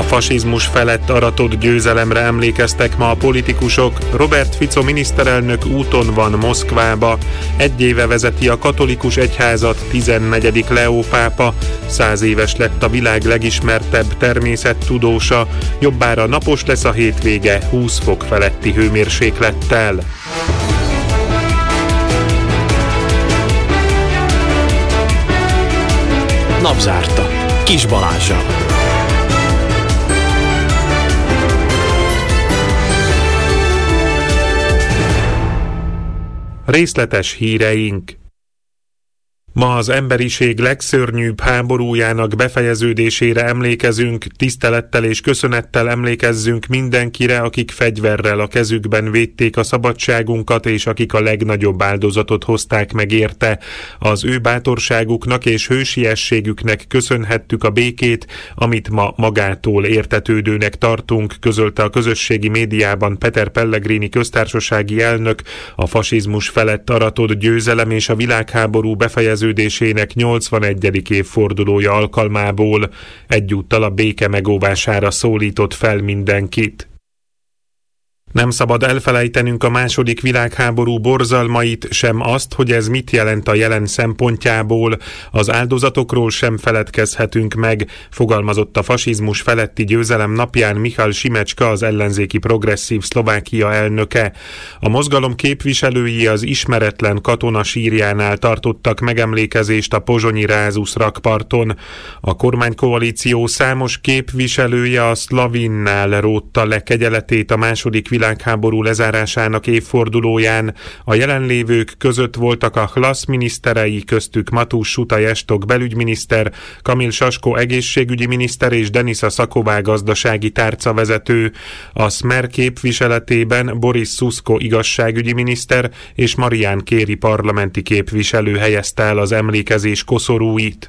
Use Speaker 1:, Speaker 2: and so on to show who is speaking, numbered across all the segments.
Speaker 1: fasizmus felett aratott győzelemre emlékeztek ma a politikusok. Robert Fico miniszterelnök úton van Moszkvába. 1 éve vezeti a katolikus egyházat 14. Leó pápa. 100 éves lett a világ legismertebb természettudósa. Jobbára napos lesz a hétvége 20 fok feletti hőmérséklettel.
Speaker 2: Napzárta. Kis Balázsa.
Speaker 1: Részletes híreink. Ma az emberiség legszörnyűbb háborújának befejeződésére emlékezünk, tisztelettel és köszönettel emlékezzünk mindenkire, akik fegyverrel a kezükben védték a szabadságunkat, és akik a legnagyobb áldozatot hozták meg érte. Az ő bátorságuknak és hősiességüknek köszönhettük a békét, amit ma magától értetődőnek tartunk, közölte a közösségi médiában Peter Pellegrini köztársasági elnök a fasizmus felett aratott győzelem és a világháború befejeződésének 81. évfordulója alkalmából. Egyúttal a béke megóvására szólított fel mindenkit. Nem szabad elfelejtenünk a második világháború borzalmait, sem azt, hogy ez mit jelent a jelen szempontjából. Az áldozatokról sem feledkezhetünk meg, fogalmazott a fasizmus feletti győzelem napján Michal Simecska, az ellenzéki progresszív Szlovákia elnöke. A mozgalom képviselői az ismeretlen katona sírjánál tartottak megemlékezést a pozsonyi Rázusz rakparton. A kormánykoalíció számos képviselője a Szlavinnál rótta le kegyeletét a második világháború lezárásának évfordulóján. A jelenlévők között voltak a Hlas miniszterei, köztük Matús Sutaj Estok belügyminiszter, Kamil Sasko egészségügyi miniszter és Denisa Szaková gazdasági tárcavezető. A Smer képviseletében Boris Szuszko igazságügyi miniszter és Marián Kéri parlamenti képviselő helyezte el az emlékezés koszorúit.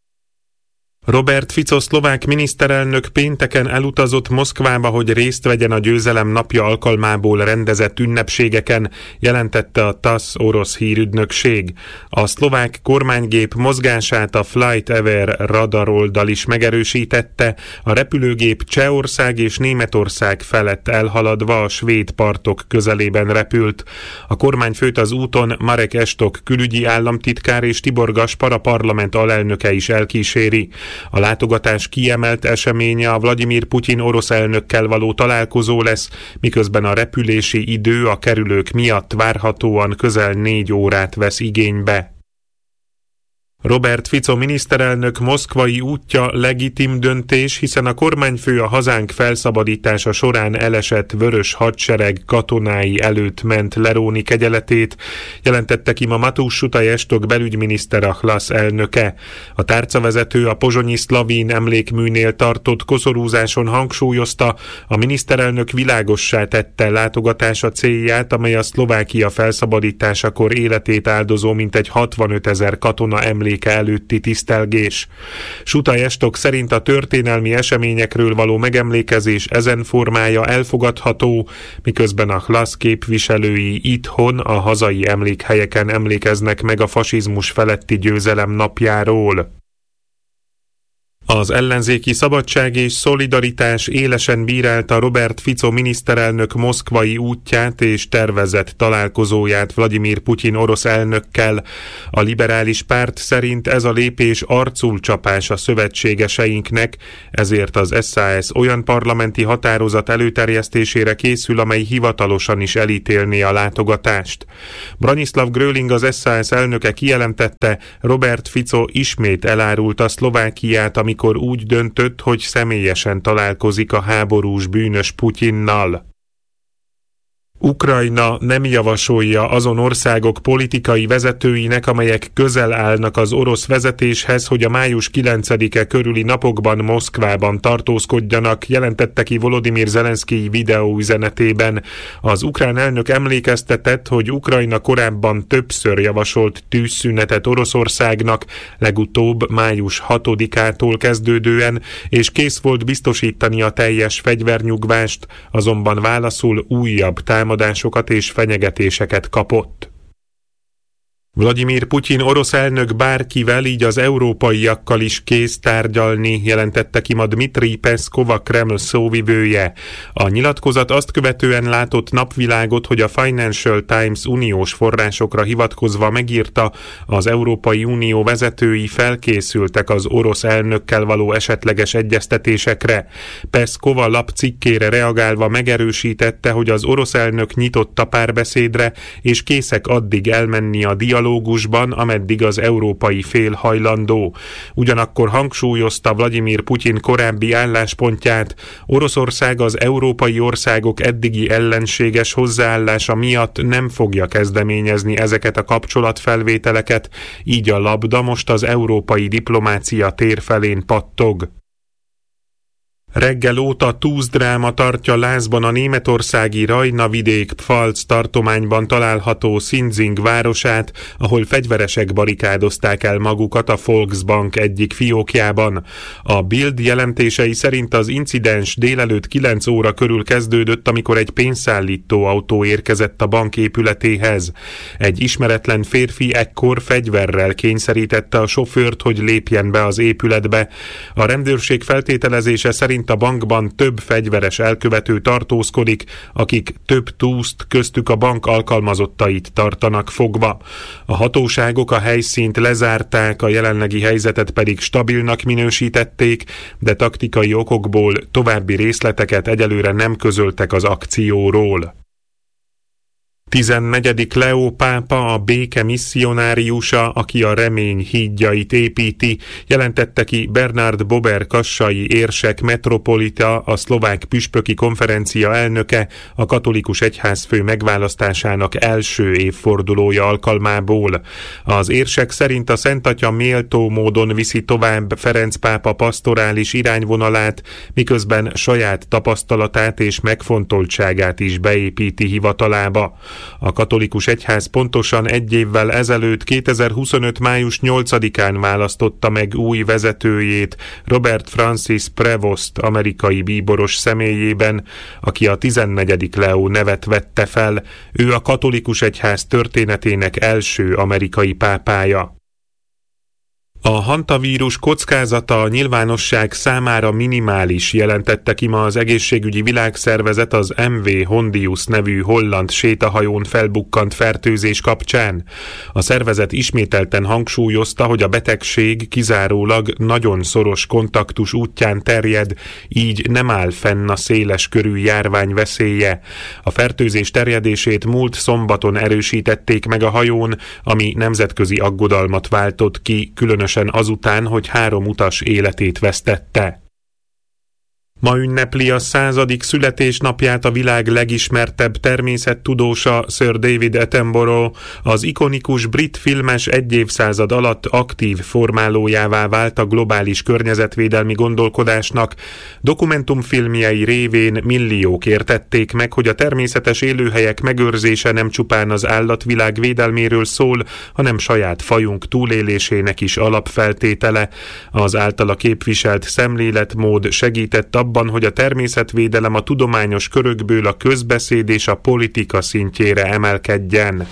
Speaker 1: Robert Fico szlovák miniszterelnök pénteken elutazott Moszkvába, hogy részt vegyen a győzelem napja alkalmából rendezett ünnepségeken, jelentette a TASZ orosz hírügynökség. A szlovák kormánygép mozgását a FlightAware radaroldal is megerősítette, a repülőgép Csehország és Németország felett elhaladva a svéd partok közelében repült. A kormányfőt az úton Marek Estok külügyi államtitkár és Tibor Gaspar, a parlament alelnöke is elkíséri. A látogatás kiemelt eseménye a Vladimir Putyin orosz elnökkel való találkozó lesz, miközben a repülési idő a kerülők miatt várhatóan közel 4 órát vesz igénybe. Robert Fico miniszterelnök moszkvai útja legitim döntés, hiszen a kormányfő a hazánk felszabadítása során elesett vörös hadsereg katonái előtt ment leróni kegyeletét, jelentette ki ma Matús Sutaj Estok belügyminiszter, a Hlas elnöke. A tárcavezető a pozsonyi Szlavin emlékműnél tartott koszorúzáson hangsúlyozta, a miniszterelnök világossá tette látogatása célját, amely a Szlovákia felszabadításakor életét áldozó mintegy 65 000 katona emléke előtti tisztelgés. Sutaj Estok szerint a történelmi eseményekről való megemlékezés ezen formája elfogadható, miközben a Hlas képviselői itthon a hazai emlékhelyeken emlékeznek meg a fasizmus feletti győzelem napjáról. Az ellenzéki Szabadság és Szolidaritás élesen bírálta Robert Fico miniszterelnök moszkvai útját és tervezett találkozóját Vladimir Putyin orosz elnökkel. A liberális párt szerint ez a lépés arculcsapás a szövetségeseinknek, ezért az SZSZ olyan parlamenti határozat előterjesztésére készül, amely hivatalosan is elítélné a látogatást. Branislav Gröling, az SZSZ elnöke kijelentette, Robert Fico ismét elárulta Szlovákiát, amikor úgy döntött, hogy személyesen találkozik a háborús bűnös Putyinnal. Ukrajna nem javasolja azon országok politikai vezetőinek, amelyek közel állnak az orosz vezetéshez, hogy a május 9-e körüli napokban Moszkvában tartózkodjanak, jelentette ki Volodymyr Zelenszkij videóüzenetében. Az ukrán elnök emlékeztetett, hogy Ukrajna korábban többször javasolt tűzszünetet Oroszországnak, legutóbb május 6-ától kezdődően, és kész volt biztosítani a teljes fegyvernyugvást, azonban válaszul újabb támadásokat és fenyegetéseket kapott. Vladimir Putyin orosz elnök bárkivel, így az európaiakkal is kész tárgyalni, jelentette ki ma Dmitri Peszkov, a Kreml szóvivője. A nyilatkozat azt követően látott napvilágot, hogy a Financial Times uniós forrásokra hivatkozva megírta, az Európai Unió vezetői felkészültek az orosz elnökkel való esetleges egyeztetésekre. Peszkov a lap cikkére reagálva megerősítette, hogy az orosz elnök nyitott a párbeszédre, és készek addig elmenni a dialógusban, ameddig az európai fél hajlandó. Ugyanakkor hangsúlyozta Vladimir Putyin korábbi álláspontját, Oroszország az európai országok eddigi ellenséges hozzáállása miatt nem fogja kezdeményezni ezeket a kapcsolatfelvételeket, így a labda most az európai diplomácia térfelén pattog. Reggel óta tűzdráma tartja lázban a németországi Rajna-vidék-Pfalz tartományban található Sinzing városát, ahol fegyveresek barikádozták el magukat a Volksbank egyik fiókjában. A Bild jelentései szerint az incidens délelőtt 9 óra körül kezdődött, amikor egy pénzszállító autó érkezett a bank épületéhez. Egy ismeretlen férfi ekkor fegyverrel kényszerítette a sofőrt, hogy lépjen be az épületbe. A rendőrség feltételezése szerint a bankban több fegyveres elkövető tartózkodik, akik több túszt, köztük a bank alkalmazottait tartanak fogva. A hatóságok a helyszínt lezárták, a jelenlegi helyzetet pedig stabilnak minősítették, de taktikai okokból további részleteket egyelőre nem közöltek az akcióról. 14. Leó pápa, a béke misszionáriusa, aki a remény hídjait építi, jelentette ki Bernard Bober kassai érsek metropolita, a szlovák püspöki konferencia elnöke, a katolikus egyházfő megválasztásának első évfordulója alkalmából. Az érsek szerint a Szent Atya méltó módon viszi tovább Ferenc pápa pasztorális irányvonalát, miközben saját tapasztalatát és megfontoltságát is beépíti hivatalába. A katolikus egyház pontosan egy évvel ezelőtt, 2025. május 8-án választotta meg új vezetőjét, Robert Francis Prevost amerikai bíboros személyében, aki a 14. Leó nevet vette fel. Ő a katolikus egyház történetének első amerikai pápája. A hantavírus kockázata a nyilvánosság számára minimális, jelentette ki ma az Egészségügyi Világszervezet az MV Hondius nevű holland sétahajón felbukkant fertőzés kapcsán. A szervezet ismételten hangsúlyozta, hogy a betegség kizárólag nagyon szoros kontaktus útján terjed, így nem áll fenn a széles körű járvány veszélye. A fertőzés terjedését múlt szombaton erősítették meg a hajón, ami nemzetközi aggodalmat váltott ki, különösen azután, hogy 3 utas életét vesztette. Ma ünnepli a 100. születésnapját a világ legismertebb természettudósa, Sir David Attenborough, az ikonikus brit filmes egy évszázad alatt aktív formálójává vált a globális környezetvédelmi gondolkodásnak. Dokumentumfilmjei révén milliók értették meg, hogy a természetes élőhelyek megőrzése nem csupán az állatvilág védelméről szól, hanem saját fajunk túlélésének is alapfeltétele. Az általa képviselt szemléletmód segített abban, hogy a természetvédelem a tudományos körökből a közbeszéd és a politika szintjére emelkedjen.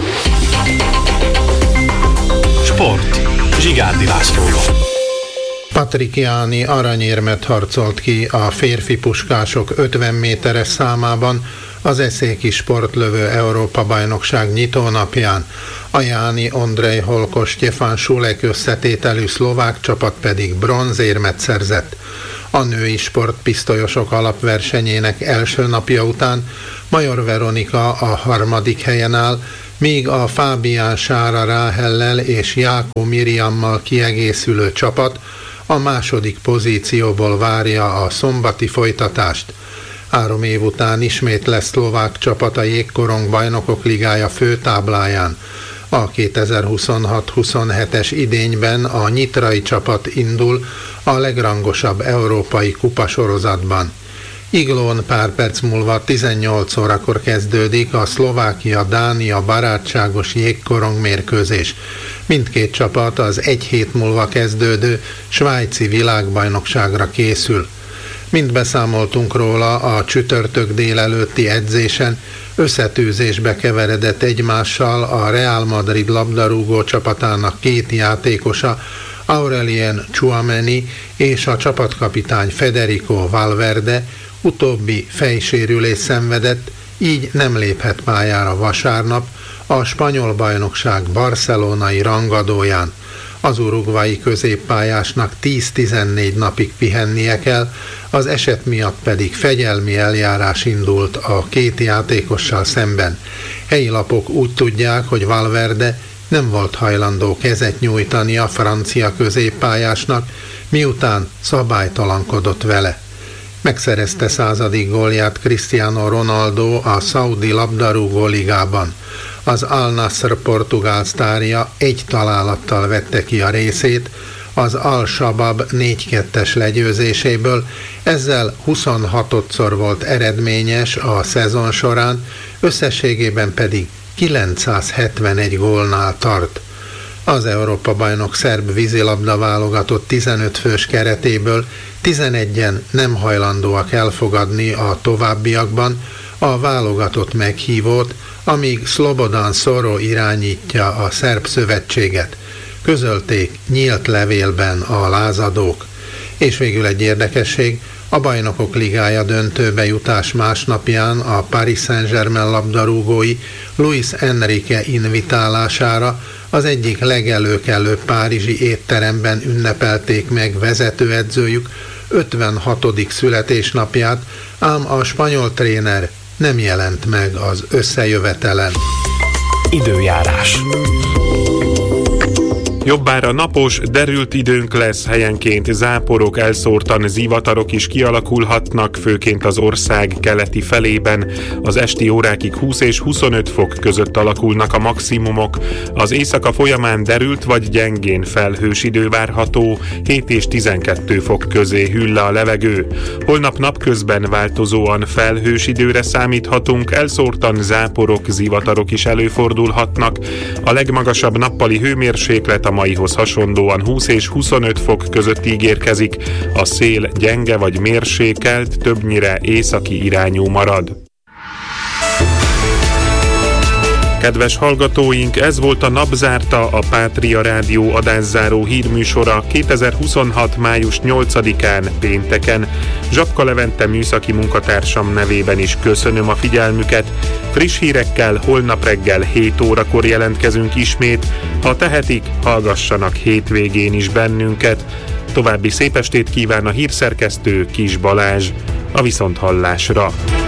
Speaker 2: Sport. Zsigárdi Lászlóval.
Speaker 3: Patrik Jáni aranyérmet harcolt ki a férfi puskások 50 méteres számában az eszéki sportlövő Európa-bajnokság nyitónapján. A Jáni, Ondrej Holko, Stefan Sulek összetételű szlovák csapat pedig bronzérmet szerzett. A női sportpisztolyosok alapversenyének első napja után Major Veronika a 3. helyen áll, míg a Fábián Sára Ráhellel és Jákó Miriammal kiegészülő csapat a 2. pozícióból várja a szombati folytatást. 3 év után ismét lesz szlovák csapat a Jégkorong Bajnokok Ligája főtábláján. A 2026-27-es idényben a nyitrai csapat indul a legrangosabb európai kupasorozatban. Iglón pár perc múlva 18 órakor kezdődik a Szlovákia-Dánia barátságos jégkorong mérkőzés. Mindkét csapat az 1 hét múlva kezdődő svájci világbajnokságra készül. Mint beszámoltunk róla a csütörtök délelőtti edzésen, Összetűzésbe keveredett egymással a Real Madrid labdarúgó csapatának két játékosa, Aurelien Tchouaméni és a csapatkapitány Federico Valverde, utóbbi fejsérülést szenvedett, így nem léphet pályára vasárnap a spanyol bajnokság barcelonai rangadóján. Az uruguayi középpályásnak 10-14 napig pihennie kell, az eset miatt pedig fegyelmi eljárás indult a két játékossal szemben. Helyi lapok úgy tudják, hogy Valverde nem volt hajlandó kezet nyújtani a francia középpályásnak, miután szabálytalankodott vele. Megszerezte 100. gólját Cristiano Ronaldo a szaudi labdarúgó ligában. Az Al Nassr portugál sztárja egy találattal vette ki a részét az Al-Shabaab 4-2-es legyőzéséből, ezzel 26-szor volt eredményes a szezon során, összességében pedig 971 gólnál tart. Az Európa-bajnok szerb vízilabda válogatott 15 fős keretéből 11-en nem hajlandóak elfogadni a továbbiakban a válogatott meghívót, amíg Slobodan Soro irányítja a szerb szövetséget, közölték nyílt levélben a lázadók. És végül egy érdekesség, a Bajnokok Ligája döntőbe jutás másnapján a Paris Saint-Germain labdarúgói Luis Enrique invitálására az egyik legelőkelőbb párizsi étteremben ünnepelték meg vezetőedzőjük 56. születésnapját, ám a spanyol tréner nem jelent meg az összejövetelen.
Speaker 2: Időjárás.
Speaker 1: Jobbára napos, derült időnk lesz, helyenként záporok, elszórtan zivatarok is kialakulhatnak, főként az ország keleti felében. Az esti órákig 20 és 25 fok között alakulnak a maximumok. Az éjszaka folyamán derült vagy gyengén felhős idő várható, 7 és 12 fok közé hűl le a levegő. Holnap napközben változóan felhős időre számíthatunk, elszórtan záporok, zivatarok is előfordulhatnak. A legmagasabb nappali hőmérséklet a maihoz hasonlóan 20 és 25 fok között ígérkezik, a szél gyenge vagy mérsékelt, többnyire északi irányú marad. Kedves hallgatóink, ez volt a Napzárta, a Pátria Rádió adásszáró hírműsora 2026. május 8-án, pénteken. Zsapka Levente műszaki munkatársam nevében is köszönöm a figyelmüket. Friss hírekkel holnap reggel 7 órakor jelentkezünk ismét. Ha tehetik, hallgassanak hétvégén is bennünket. További szép estét kíván a hírszerkesztő Kis Balázs. A viszonthallásra!